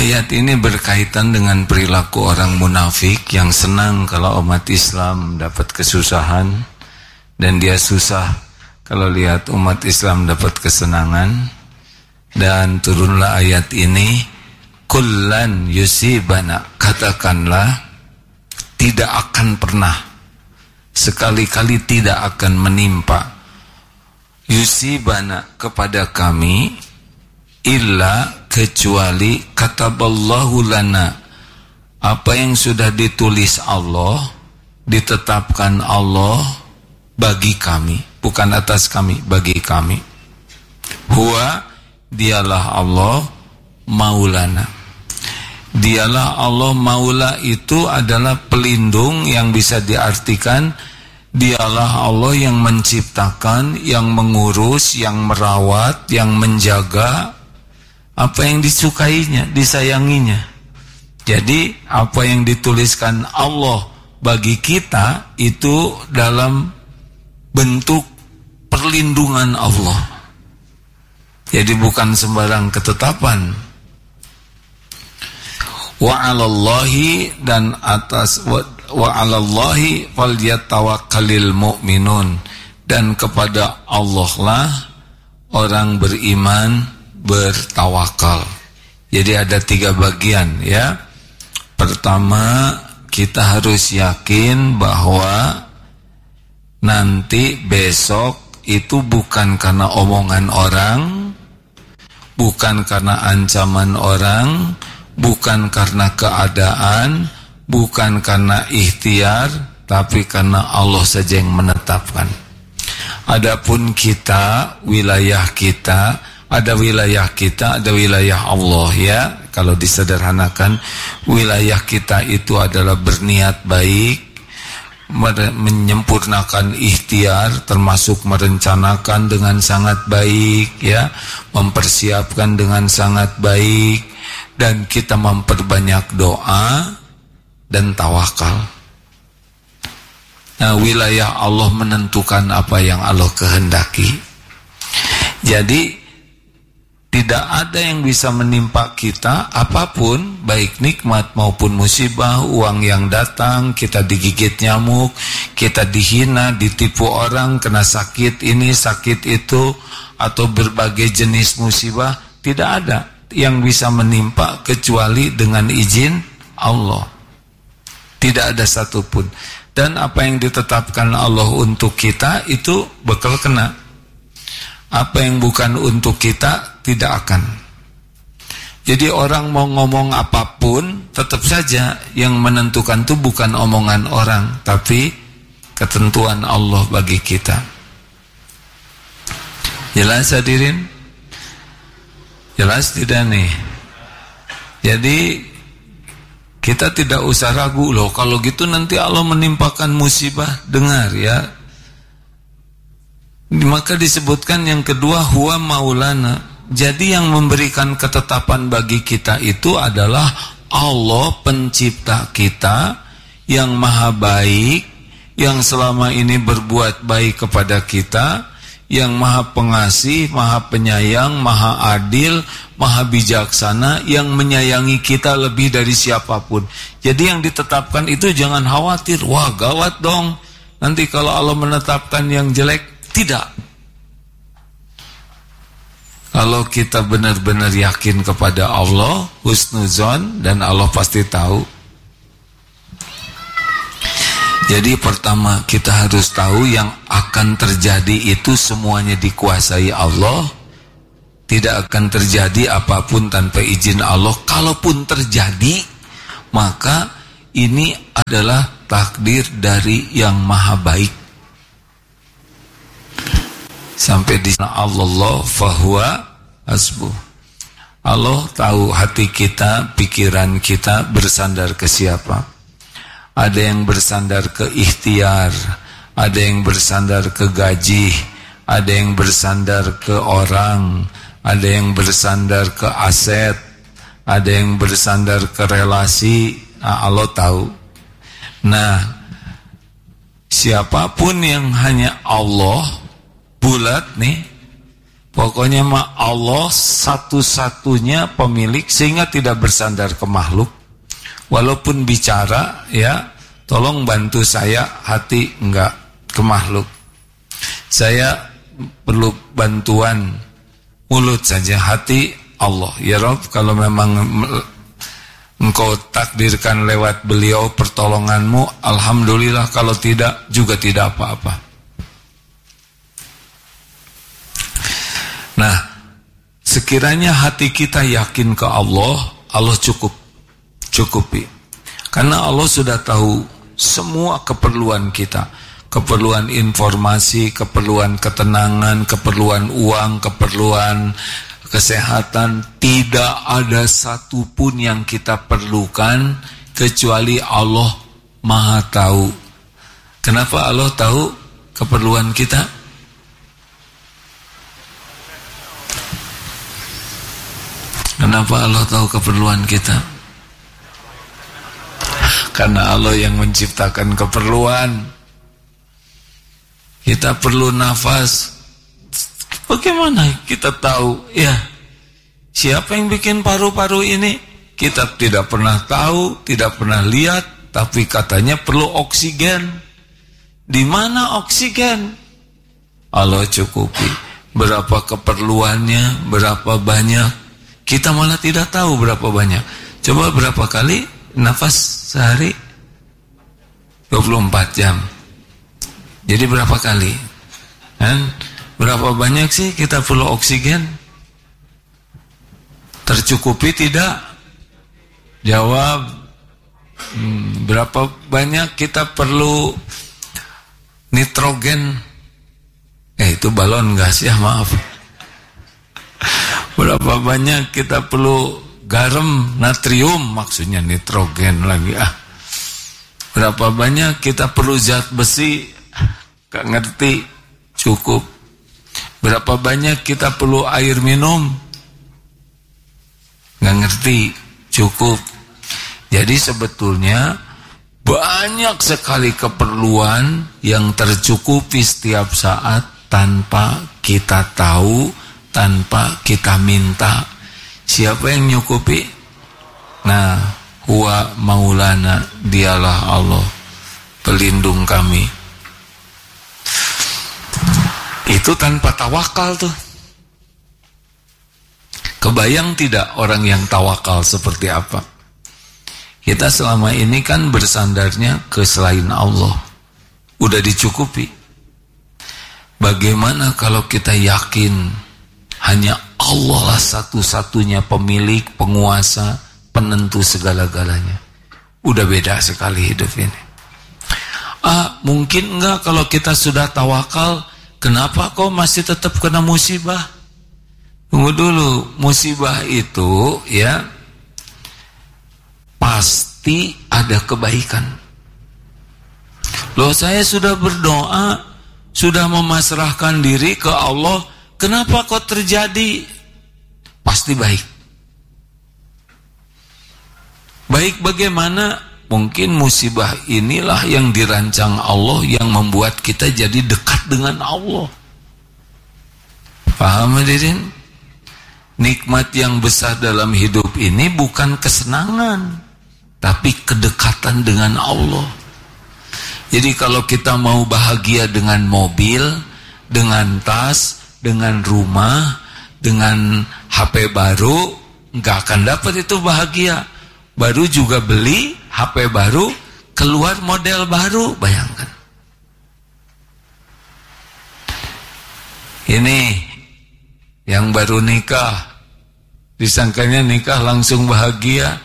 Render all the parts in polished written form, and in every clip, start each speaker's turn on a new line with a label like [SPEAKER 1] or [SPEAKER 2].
[SPEAKER 1] Ayat ini berkaitan dengan perilaku orang munafik yang senang kalau umat Islam dapat kesusahan, dan dia susah kalau lihat umat Islam dapat kesenangan. Dan turunlah ayat ini, kullan yusibana, katakanlah tidak akan pernah, sekali-kali tidak akan menimpa, yusibana, kepada kami, illa, kecuali kataballahu lana, apa yang sudah ditulis Allah, ditetapkan Allah bagi kami, bukan atas kami, bagi kami. Huwa, dialah Allah, maulana. Dialah Allah, maula itu adalah pelindung yang bisa diartikan dialah Allah yang menciptakan, yang mengurus, yang merawat, yang menjaga apa yang disukainya, disayanginya. Jadi apa yang dituliskan Allah bagi kita itu dalam bentuk perlindungan Allah. Jadi bukan sembarang ketetapan. Wa 'alallahi, dan atas wa 'alallahi falyatawakkalul mu'minun, dan kepada Allah lah orang beriman bertawakal. Jadi ada 3 bagian ya. Pertama, kita harus yakin bahwa nanti besok itu bukan karena omongan orang, bukan karena ancaman orang, bukan karena keadaan, bukan karena ikhtiar, tapi karena Allah saja yang menetapkan. Adapun kita, wilayah kita, ada wilayah kita, ada wilayah Allah ya. Kalau disederhanakan, wilayah kita itu adalah berniat baik, menyempurnakan ikhtiar, termasuk merencanakan dengan sangat baik ya, mempersiapkan dengan sangat baik, dan kita memperbanyak doa dan tawakal. Nah, wilayah Allah menentukan apa yang Allah kehendaki. Jadi tidak ada yang bisa menimpa kita apapun, baik nikmat maupun musibah, uang yang datang, kita digigit nyamuk, kita dihina, ditipu orang, kena sakit ini, sakit itu, atau berbagai jenis musibah. Tidak ada yang bisa menimpa kecuali dengan izin Allah. Tidak ada satupun. Dan apa yang ditetapkan Allah untuk kita itu bakal kena. Apa yang bukan untuk kita tidak akan. Jadi orang mau ngomong apapun, tetap saja yang menentukan itu bukan omongan orang, tapi ketentuan Allah bagi kita. Jelas hadirin? Jelas tidak nih? Jadi kita tidak usah ragu loh, kalau gitu nanti Allah menimpakan musibah. Dengar ya. Maka disebutkan yang kedua, huwa maulana. Jadi yang memberikan ketetapan bagi kita itu adalah Allah, pencipta kita, yang maha baik, yang selama ini berbuat baik kepada kita, yang maha pengasih, maha penyayang, maha adil, maha bijaksana, yang menyayangi kita lebih dari siapapun. Jadi yang ditetapkan itu jangan khawatir, wah gawat dong, nanti kalau Allah menetapkan yang jelek. Tidak. Kalau kita benar-benar yakin kepada Allah, husnuzon, dan Allah pasti tahu. Jadi pertama kita harus tahu yang akan terjadi itu semuanya dikuasai Allah. Tidak akan terjadi apapun tanpa izin Allah. Kalaupun terjadi, maka ini adalah takdir dari yang maha baik. Sampai di sana Allah fahuwa hasbuh. Allah tahu hati kita, pikiran kita bersandar ke siapa. Ada yang bersandar ke ikhtiar, ada yang bersandar ke gaji, ada yang bersandar ke orang, ada yang bersandar ke aset, ada yang bersandar ke relasi. Nah, Allah tahu. Nah, siapapun yang hanya Allah bulat nih, Pokoknya mah Allah satu-satunya pemilik, sehingga tidak bersandar ke makhluk. Walaupun bicara, ya, tolong bantu saya hati enggak ke makhluk. Saya perlu bantuan mulut saja, hati Allah. Ya Rabb, kalau memang Engkau takdirkan lewat beliau pertolonganmu, alhamdulillah. Kalau tidak, juga tidak apa-apa. Nah, sekiranya hati kita yakin ke Allah, Allah cukupi. Karena Allah sudah tahu semua keperluan kita. Keperluan informasi, keperluan ketenangan, keperluan uang, keperluan kesehatan. Tidak ada satupun yang kita perlukan kecuali Allah Maha tahu. Kenapa Allah tahu keperluan kita? Kenapa Allah tahu keperluan kita? Karena Allah yang menciptakan keperluan. Kita perlu nafas. Bagaimana kita tahu? Ya, siapa yang bikin paru-paru ini? Kita tidak pernah tahu, tidak pernah lihat, tapi katanya perlu oksigen. Di mana oksigen? Allah cukupi. Berapa keperluannya, berapa banyak? Kita malah tidak tahu berapa banyak. Coba berapa kali nafas sehari? 24 jam. Jadi berapa kali? Kan? Berapa banyak sih kita perlu oksigen? Tercukupi tidak? Jawab. Berapa banyak kita perlu nitrogen? Itu balon gas ya, maaf. Berapa banyak kita perlu garam, natrium, maksudnya nitrogen lagi. Berapa banyak kita perlu zat besi? Gak ngerti, cukup. Berapa banyak kita perlu air minum? Gak ngerti, cukup. Jadi sebetulnya banyak sekali keperluan yang tercukupi setiap saat tanpa kita tahu, tanpa kita minta. Siapa yang nyukupi? Nah, huwa maulana, dialah Allah, pelindung kami. Itu tanpa tawakal tuh. Kebayang tidak orang yang tawakal seperti apa? Kita selama ini kan bersandarnya ke selain Allah. Udah dicukupi. Bagaimana kalau kita yakin hanya Allah lah satu-satunya pemilik, penguasa, penentu segala-galanya? Udah beda sekali hidup ini. Mungkin enggak kalau kita sudah tawakal, kenapa kok masih tetap kena musibah? Tunggu dulu, musibah itu ya pasti ada kebaikan. Loh, saya sudah berdoa, sudah memasrahkan diri ke Allah, kenapa kok terjadi? Pasti baik. Baik bagaimana? Mungkin musibah inilah yang dirancang Allah, yang membuat kita jadi dekat dengan Allah. Paham hadirin? Nikmat yang besar dalam hidup ini bukan kesenangan, tapi kedekatan dengan Allah. Jadi kalau kita mau bahagia dengan mobil, dengan tas, dengan rumah, dengan HP baru, nggak akan dapat itu bahagia. Baru juga beli HP baru, keluar model baru, bayangkan. Ini yang baru nikah, disangkanya nikah langsung bahagia.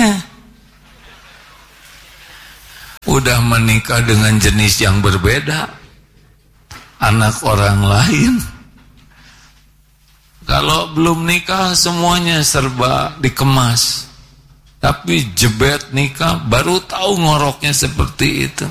[SPEAKER 1] Udah menikah dengan jenis yang berbeda, anak orang lain. Kalau belum nikah semuanya serba dikemas, tapi jebet nikah baru tahu ngoroknya seperti itu.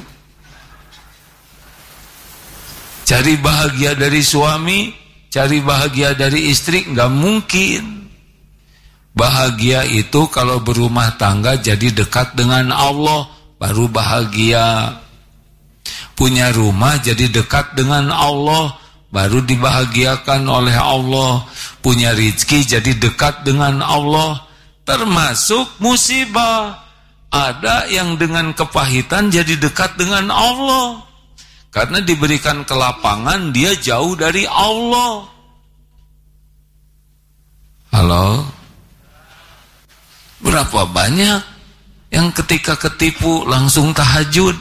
[SPEAKER 1] Cari bahagia dari suami, cari bahagia dari istri, nggak mungkin. Bahagia itu kalau berumah tangga jadi dekat dengan Allah, baru bahagia. Punya rumah jadi dekat dengan Allah, baru dibahagiakan oleh Allah, punya rezeki jadi dekat dengan Allah. Termasuk musibah, ada yang dengan kepahitan jadi dekat dengan Allah, karena diberikan kelapangan dia jauh dari Allah. Halo? Berapa banyak yang ketika ketipu langsung tahajud?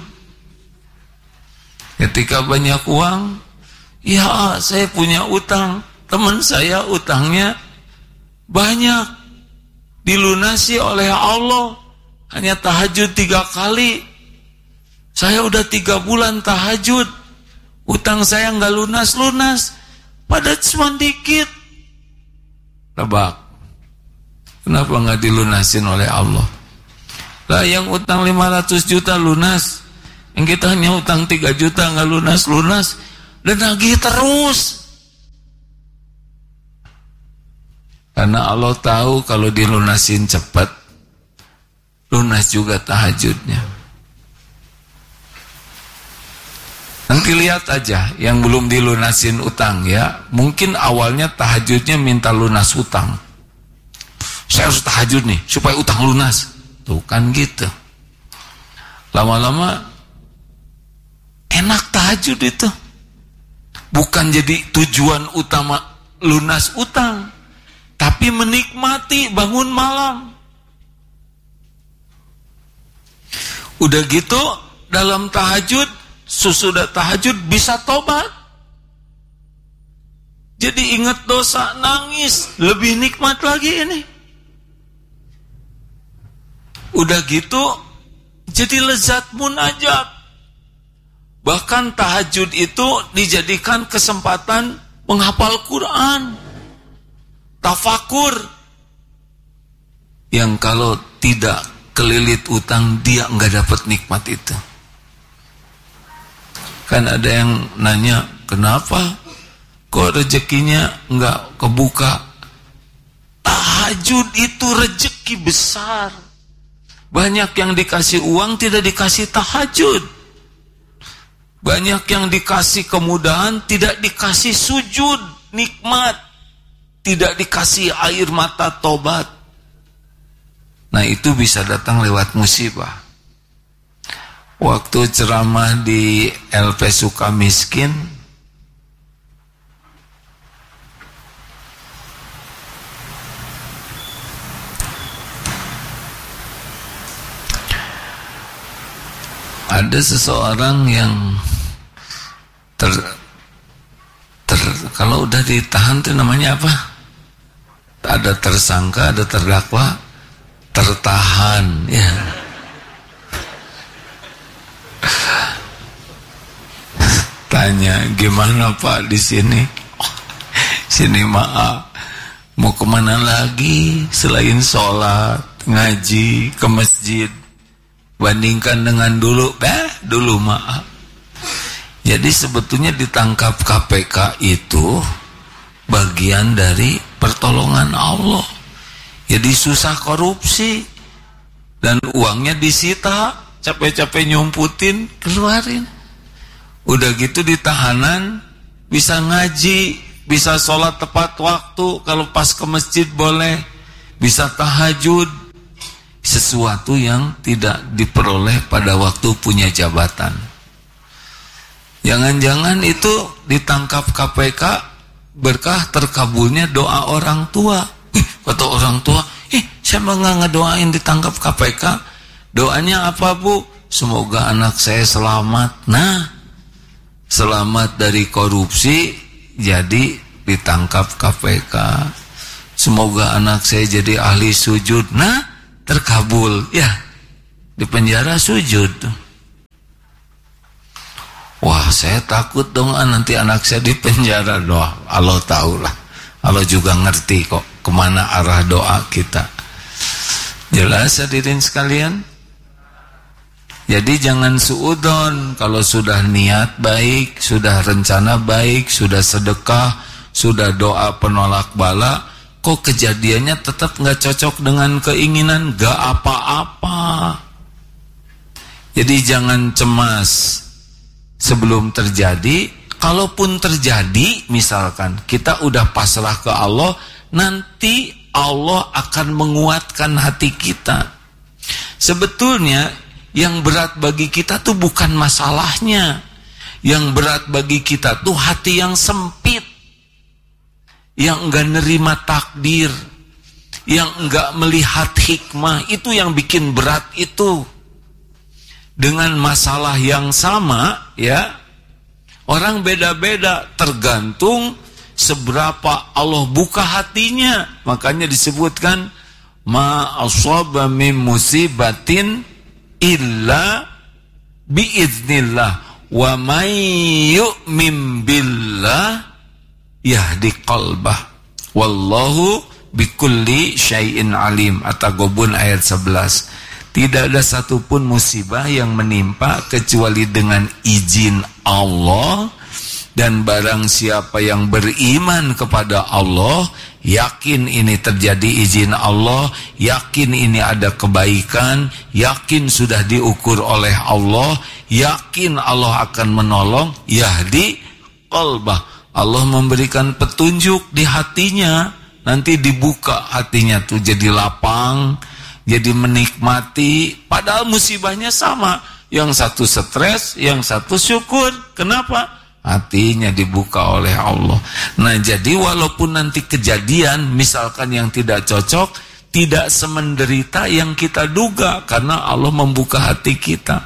[SPEAKER 1] Ketika banyak uang, ya saya punya utang, teman saya utangnya banyak, dilunasi oleh Allah, hanya tahajud 3 kali. Saya udah 3 bulan tahajud, utang saya nggak lunas-lunas, padahal cuma dikit. Tebak, kenapa nggak dilunasin oleh Allah? Lah yang utang 500 juta lunas, yang kita hanya utang 3 juta nggak lunas-lunas, dan nagih terus. Karena Allah tahu kalau dilunasin cepat, lunas juga tahajudnya. Nanti lihat aja yang belum dilunasin utang ya, mungkin awalnya tahajudnya minta lunas utang. Saya harus tahajud nih supaya utang lunas. Tuh kan gitu. Lama-lama enak tahajud itu. Bukan jadi tujuan utama lunas utang, tapi menikmati bangun malam. Udah gitu dalam tahajud, sesudah tahajud bisa tobat. Jadi ingat dosa, nangis, lebih nikmat lagi ini. Udah gitu jadi lezat munajat. Bahkan tahajud itu dijadikan kesempatan menghafal Quran, tafakur. Yang kalau tidak kelilit utang, dia enggak dapat nikmat itu. Kan ada yang nanya, kenapa kok rezekinya enggak kebuka? Tahajud itu rezeki besar. Banyak yang dikasih uang tidak dikasih tahajud. Banyak yang dikasih kemudahan tidak dikasih sujud nikmat, tidak dikasih air mata tobat. Nah itu bisa datang lewat musibah. Waktu ceramah di LP Sukamiskin, ada seseorang yang kalau udah ditahan itu namanya apa? Ada tersangka, ada terdakwa, tertahan ya. Tanya, gimana Pak di sini? Sini maaf, mau kemana lagi selain sholat, ngaji, ke masjid? Bandingkan dengan dulu, dulu maaf. Jadi sebetulnya ditangkap KPK itu bagian dari pertolongan Allah. Jadi susah korupsi dan uangnya disita, capek-capek nyumputin, keluarin. Udah gitu di tahanan bisa ngaji, bisa sholat tepat waktu, kalau pas ke masjid boleh, bisa tahajud, sesuatu yang tidak diperoleh pada waktu punya jabatan. Jangan-jangan itu ditangkap KPK berkah terkabulnya doa orang tua. Kata orang tua, saya nggak ngedoain ditangkap KPK. Doanya apa Bu? Semoga anak saya selamat. Nah, selamat dari korupsi, jadi ditangkap KPK. Semoga anak saya jadi ahli sujud. Nah, terkabul. Ya, di penjara sujud. Wah, saya takut dong nanti anak saya di penjara. Doa, Allah tahu lah. Allah juga ngerti kok kemana arah doa kita. Jelas hadirin sekalian? Jadi jangan suudon. Kalau sudah niat baik, sudah rencana baik, sudah sedekah, sudah doa penolak bala, kok kejadiannya tetap gak cocok dengan keinginan, gak apa-apa. Jadi jangan cemas sebelum terjadi, kalaupun terjadi, misalkan kita udah pasrah ke Allah, nanti Allah akan menguatkan hati kita. Sebetulnya yang berat bagi kita tuh bukan masalahnya. Yang berat bagi kita tuh hati yang sempit, yang enggak nerima takdir, yang enggak melihat hikmah. Itu yang bikin berat itu. Dengan masalah yang sama, ya, orang beda-beda, tergantung seberapa Allah buka hatinya. Makanya disebutkan ma asaba min musibatin illa biiznillah wa may yu'min billah yahdi qalbah wallahu bikulli syai'in alim. At-Taghabun ayat 11. Tidak ada satupun musibah yang menimpa kecuali dengan izin Allah, dan barang siapa yang beriman kepada Allah, yakin ini terjadi izin Allah, yakin ini ada kebaikan, yakin sudah diukur oleh Allah, yakin Allah akan menolong, yahdi qalbah. Allah memberikan petunjuk di hatinya, nanti dibuka hatinya tuh jadi lapang, jadi menikmati. Padahal musibahnya sama, yang satu stres, yang satu syukur. Kenapa? Hatinya dibuka oleh Allah. Nah, jadi walaupun nanti kejadian misalkan yang tidak cocok, tidak semenderita yang kita duga, karena Allah membuka hati kita.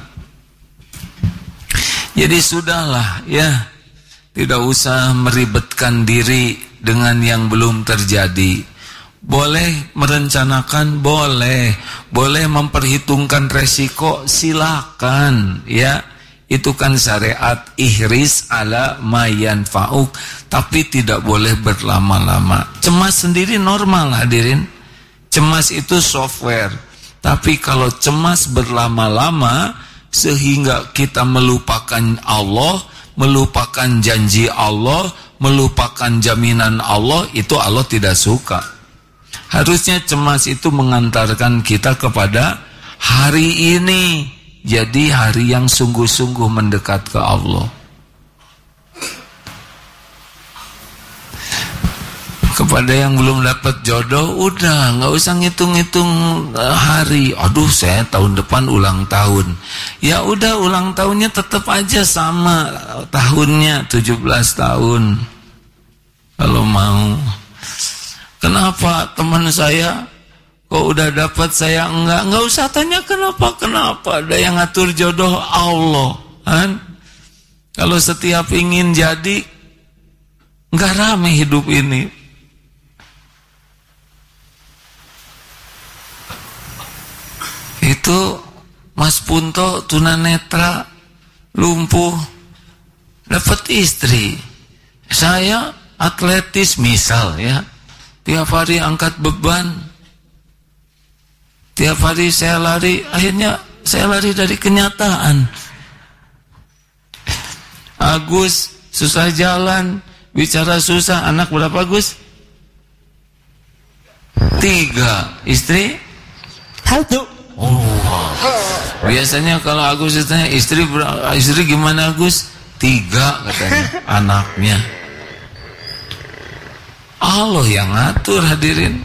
[SPEAKER 1] Jadi sudahlah ya, tidak usah meribetkan diri dengan yang belum terjadi. Boleh merencanakan, boleh memperhitungkan resiko, silakan ya. Itu kan syariat, ihris ala ma yanfa'uk, tapi tidak boleh berlama-lama. Cemas sendiri normal hadirin. Cemas itu software. Tapi kalau cemas berlama-lama sehingga kita melupakan Allah, melupakan janji Allah, melupakan jaminan Allah, itu Allah tidak suka. Harusnya cemas itu mengantarkan kita kepada hari ini, jadi hari yang sungguh-sungguh mendekat ke Allah. Kepada yang belum dapat jodoh, udah nggak usah ngitung-ngitung hari. Aduh, saya tahun depan ulang tahun. Ya udah, ulang tahunnya tetap aja sama tahunnya, 17 tahun kalau mau. Kenapa teman saya kok udah dapat saya enggak usah tanya kenapa. Ada yang ngatur jodoh Allah kan. Kalau setiap ingin jadi, enggak rame hidup ini. Itu Mas Punto tunanetra, lumpuh, dapat istri. Saya atletis misal ya, tiap hari angkat beban, tiap hari saya lari, akhirnya saya lari dari kenyataan. Agus susah jalan, bicara susah. Anak berapa Gus? 3. Istri? 1. Oh, biasanya kalau Agus ditanya istri gimana Agus? 3 katanya anaknya. Allah yang ngatur hadirin.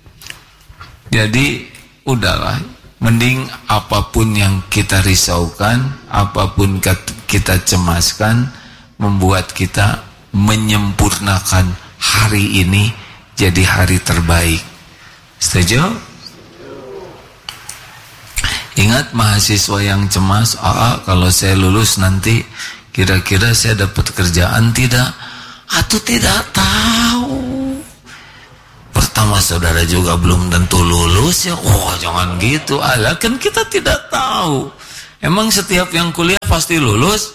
[SPEAKER 1] Jadi udahlah, mending apapun yang kita risaukan, apapun kita cemaskan, membuat kita menyempurnakan hari ini jadi hari terbaik. Setuju? Ingat mahasiswa yang cemas, kalau saya lulus nanti kira-kira saya dapat kerjaan tidak? Atau tidak tahu. Pertama saudara juga belum tentu lulus ya. Oh, jangan gitu. Alah, kan kita tidak tahu. Emang setiap yang kuliah pasti lulus?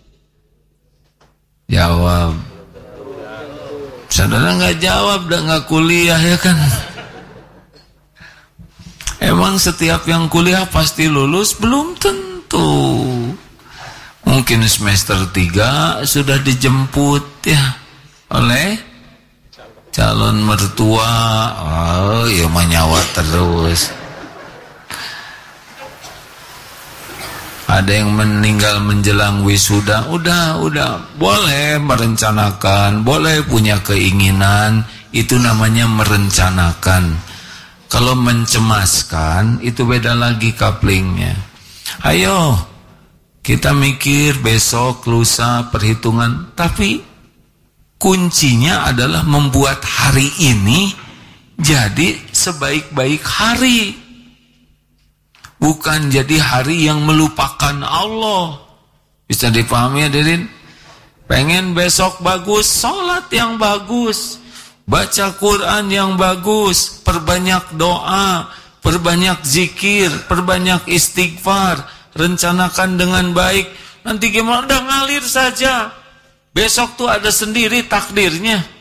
[SPEAKER 1] Jawab. Saudara nggak jawab, dan nggak kuliah ya kan? Emang setiap yang kuliah pasti lulus? Belum tentu. Mungkin semester 3 sudah dijemput ya oleh calon mertua. Oh, ya menyawa terus. Ada ada yang meninggal menjelang wisuda, udah boleh merencanakan, boleh punya keinginan, itu namanya merencanakan. Kalau mencemaskan itu beda lagi kaplingnya. Ayo kita mikir besok, lusa, perhitungan, tapi kuncinya adalah membuat hari ini jadi sebaik-baik hari. Bukan jadi hari yang melupakan Allah. Bisa dipahami hadirin? Pengen besok bagus, sholat yang bagus, baca Quran yang bagus, perbanyak doa, perbanyak zikir, perbanyak istighfar, rencanakan dengan baik. Nanti gimana? Udah ngalir saja. Besok tuh ada sendiri takdirnya.